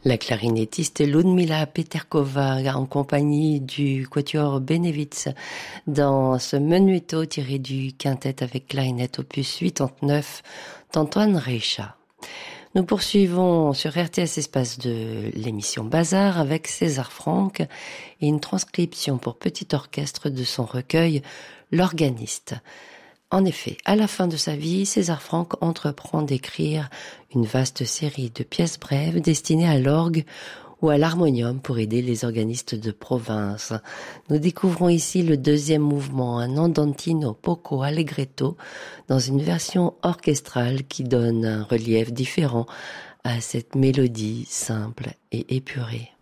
La clarinettiste Ludmila Peterkova en compagnie du quatuor Benevitz dans ce menuetto tiré du quintet avec clarinette opus 89 d'Antoine Reicha. Nous poursuivons sur RTS Espace de l'émission Bazar avec César Franck et une transcription pour petit orchestre de son recueil L'organiste. En effet, à la fin de sa vie, César Franck entreprend d'écrire une vaste série de pièces brèves destinées à l'orgue ou à l'harmonium pour aider les organistes de province. Nous découvrons ici le deuxième mouvement, un andantino poco allegretto, dans une version orchestrale qui donne un relief différent à cette mélodie simple et épurée.